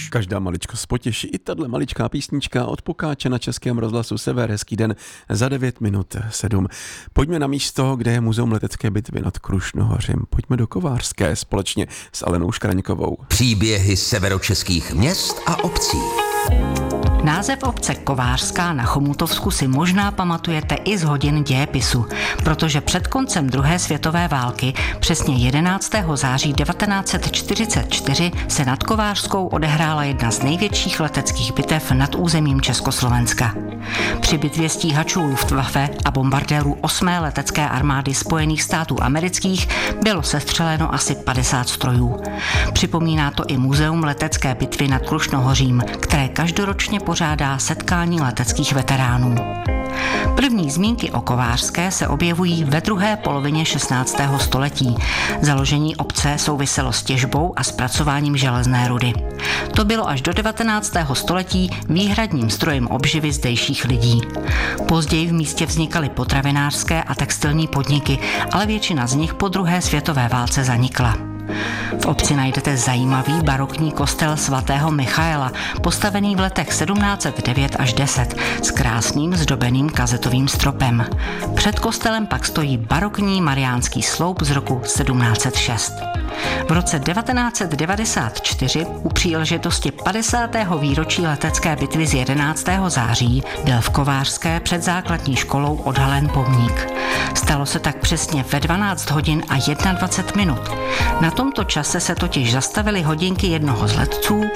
Každá maličkost potěší. I tahle maličká písnička od Pokáče na Českém rozhlasu Sever. Hezký den za 9:07. Pojďme na místo, kde je muzeum letecké bitvy nad Krušnohořím. Pojďme do Kovářské společně s Alenou Škraňkovou. Příběhy severočeských měst a obcí. Název obce Kovářská na Chomutovsku si možná pamatujete i z hodin dějepisu, protože před koncem druhé světové války, přesně 11. září 1944, se nad Kovářskou odehrála jedna z největších leteckých bitev nad územím Československa. Při bitvě stíhačů Luftwaffe a bombardérů 8. letecké armády Spojených států amerických bylo sestřeleno asi 50 strojů. Připomíná to i Muzeum letecké bitvy nad Krušnohořím, které každoročně pořádá setkání leteckých veteránů. První zmínky o Kovářské se objevují ve druhé polovině 16. století. Založení obce souviselo s těžbou a zpracováním železné rudy. To bylo až do 19. století výhradním zdrojem obživy zdejších lidí. Později v místě vznikaly potravinářské a textilní podniky, ale většina z nich po druhé světové válce zanikla. V obci najdete zajímavý barokní kostel svatého Michaela, postavený v letech 1709 až 10 s krásným zdobeným kazetovým stropem. Před kostelem pak stojí barokní mariánský sloup z roku 1706. V roce 1994 u příležitosti 50. výročí letecké bitvy z 11. září byl v Kovářské před základní školou odhalen pomník. Stalo se tak přesně ve 12 hodin a 21 minut. Na tomto čase se totiž zastavily hodinky jednoho z letců,